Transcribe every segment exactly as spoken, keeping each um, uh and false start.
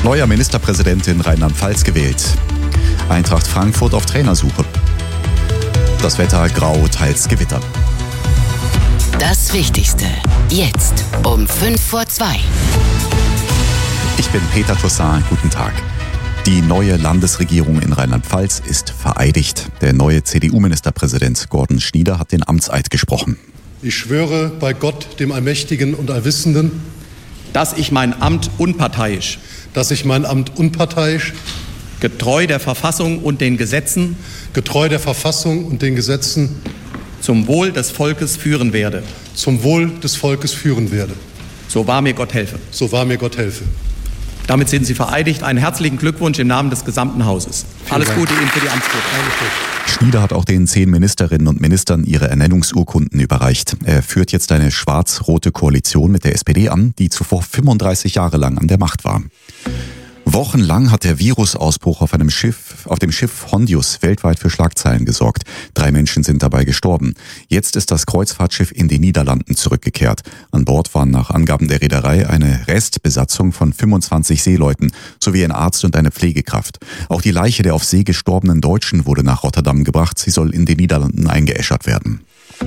Neuer Ministerpräsident in Rheinland-Pfalz gewählt. Eintracht Frankfurt auf Trainersuche. Das Wetter grau, teils Gewitter. Das Wichtigste jetzt um fünf vor zwei. Ich bin Peter Toussaint, guten Tag. Die neue Landesregierung in Rheinland-Pfalz ist vereidigt. Der neue C D U-Ministerpräsident Gordon Schnieder hat den Amtseid gesprochen. Ich schwöre bei Gott, dem Allmächtigen und Allwissenden, dass ich mein Amt unparteiisch, dass ich mein Amt unparteiisch, getreu der Verfassung und den Gesetzen, getreu der Verfassung und den Gesetzen, zum Wohl des Volkes führen werde. zum Wohl des Volkes führen werde. So wahr mir Gott helfe. So wahr mir Gott helfe. Damit sind Sie vereidigt. Einen herzlichen Glückwunsch im Namen des gesamten Hauses. Alles Dank. Gute Ihnen für die Amtsführung. Schnieder hat auch den zehn Ministerinnen und Ministern ihre Ernennungsurkunden überreicht. Er führt jetzt eine schwarz-rote Koalition mit der S P D an, die zuvor fünfunddreißig Jahre lang an der Macht war. Wochenlang hat der Virusausbruch auf einem Schiff, auf dem Schiff Hondius weltweit für Schlagzeilen gesorgt. Drei Menschen sind dabei gestorben. Jetzt ist das Kreuzfahrtschiff in den Niederlanden zurückgekehrt. An Bord waren nach Angaben der Reederei eine Restbesatzung von fünfundzwanzig Seeleuten sowie ein Arzt und eine Pflegekraft. Auch die Leiche der auf See gestorbenen Deutschen wurde nach Rotterdam gebracht. Sie soll in den Niederlanden eingeäschert werden.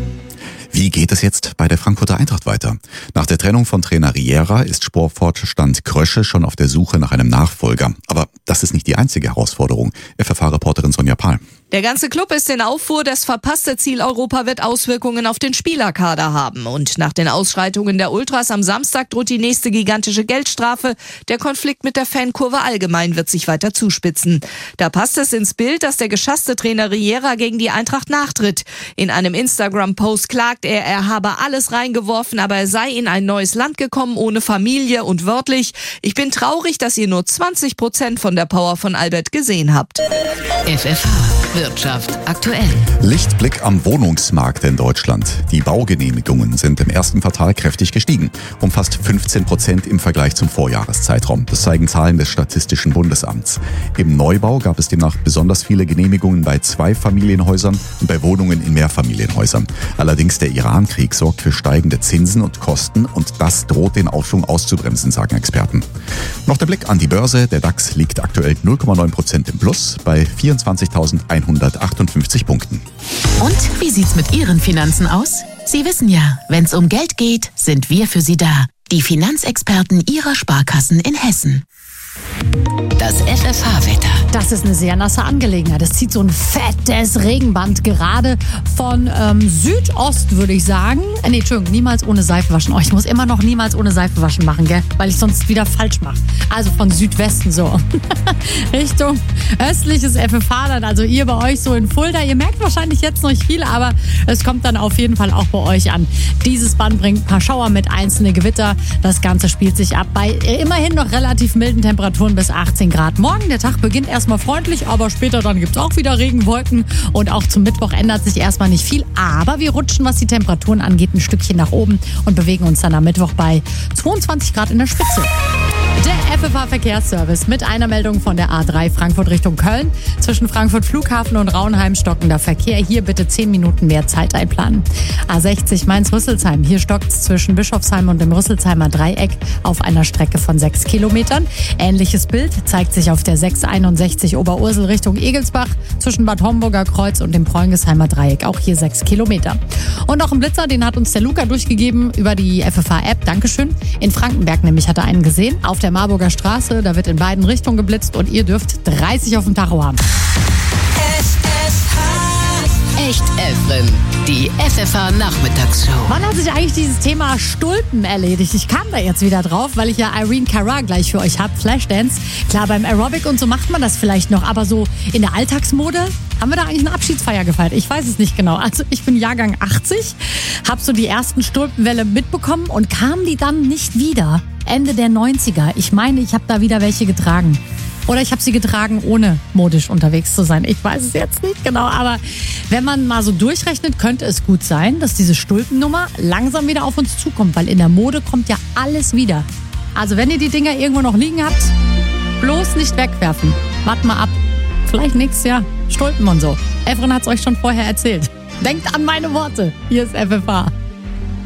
Wie geht es jetzt bei der Frankfurter Eintracht weiter? Nach der Trennung von Trainer Riera ist Sportvorstand Krösche schon auf der Suche nach einem Nachfolger. Aber das ist nicht die einzige Herausforderung. F F H-Reporterin Sonja Pahl. Der ganze Club ist in Aufruhr. Das verpasste Ziel Europa wird Auswirkungen auf den Spielerkader haben. Und nach den Ausschreitungen der Ultras am Samstag droht die nächste gigantische Geldstrafe. Der Konflikt mit der Fankurve allgemein wird sich weiter zuspitzen. Da passt es ins Bild, dass der geschasste Trainer Riera gegen die Eintracht nachtritt. In einem Instagram-Post klagt er, er habe alles reingeworfen, aber er sei in ein neues Land gekommen, ohne Familie und wörtlich: Ich bin traurig, dass ihr nur zwanzig Prozent von der Power von Albert gesehen habt. F F H Wirtschaft aktuell. Lichtblick am Wohnungsmarkt in Deutschland. Die Baugenehmigungen sind im ersten Quartal kräftig gestiegen. Um fast fünfzehn Prozent im Vergleich zum Vorjahreszeitraum. Das zeigen Zahlen des Statistischen Bundesamts. Im Neubau gab es demnach besonders viele Genehmigungen bei Zweifamilienhäusern und bei Wohnungen in Mehrfamilienhäusern. Allerdings der Iran-Krieg sorgt für steigende Zinsen und Kosten und das droht den Aufschwung auszubremsen, sagen Experten. Noch der Blick an die Börse. Der DAX liegt aktuell null Komma neun Prozent im Plus bei vierundzwanzigtausendeinhundertachtundfünfzig Punkten. Und wie sieht's mit Ihren Finanzen aus? Sie wissen ja, wenn's um Geld geht, sind wir für Sie da. Die Finanzexperten Ihrer Sparkassen in Hessen. Das F F H-Wetter. Das ist eine sehr nasse Angelegenheit. Es zieht so ein fettes Regenband gerade von ähm, Südost, würde ich sagen. Äh, nee, Entschuldigung, niemals ohne Seife waschen. Oh, ich muss immer noch niemals ohne Seife waschen machen, gell? Weil ich sonst wieder falsch mache. Also von Südwesten so. Richtung östliches F F H-Land. Also ihr bei euch so in Fulda. Ihr merkt wahrscheinlich jetzt noch nicht viel, aber es kommt dann auf jeden Fall auch bei euch an. Dieses Band bringt ein paar Schauer mit, einzelne Gewitter. Das Ganze spielt sich ab bei äh, immerhin noch relativ milden Temperaturen bis achtzehn Grad. Morgen, der Tag beginnt erstmal freundlich, aber später dann gibt es auch wieder Regenwolken und auch zum Mittwoch ändert sich erstmal nicht viel, aber wir rutschen, was die Temperaturen angeht, ein Stückchen nach oben und bewegen uns dann am Mittwoch bei zweiundzwanzig Grad in der Spitze. Der F F H-Verkehrsservice mit einer Meldung von der A drei Frankfurt Richtung Köln. Zwischen Frankfurt Flughafen und Raunheim stockender Verkehr. Hier bitte zehn Minuten mehr Zeit einplanen. A sechzig Mainz-Rüsselsheim. Hier stockt es zwischen Bischofsheim und dem Rüsselsheimer Dreieck auf einer Strecke von sechs Kilometern. Ähnliches Bild zeigt sich auf der sechshunderteinundsechzig Oberursel Richtung Egelsbach zwischen Bad Homburger Kreuz und dem Preungesheimer Dreieck. Auch hier sechs Kilometer. Und noch ein Blitzer, den hat uns der Luca durchgegeben über die F F H-App. Dankeschön. In Frankenberg nämlich hat er einen gesehen. Auf der Marburger Straße, da wird in beiden Richtungen geblitzt und ihr dürft dreißig auf dem Tacho haben. F F H. Echt Evren. Die F F H-Nachmittagsshow. Wann hat sich eigentlich dieses Thema Stulpen erledigt? Ich kam da jetzt wieder drauf, weil ich ja Irene Cara gleich für euch habe. Flashdance. Klar, beim Aerobic und so macht man das vielleicht noch, aber so in der Alltagsmode, haben wir da eigentlich eine Abschiedsfeier gefeiert? Ich weiß es nicht genau. Also ich bin Jahrgang achtzig, habe so die ersten Stulpenwelle mitbekommen und kam die dann nicht wieder. Ende der neunziger. Ich meine, ich habe da wieder welche getragen. Oder ich habe sie getragen, ohne modisch unterwegs zu sein. Ich weiß es jetzt nicht genau, aber wenn man mal so durchrechnet, könnte es gut sein, dass diese Stulpennummer langsam wieder auf uns zukommt, weil in der Mode kommt ja alles wieder. Also wenn ihr die Dinger irgendwo noch liegen habt, bloß nicht wegwerfen. Wart mal ab. Vielleicht nächstes Jahr Stulpen und so. Evren hat es euch schon vorher erzählt. Denkt an meine Worte. Hier ist F F H.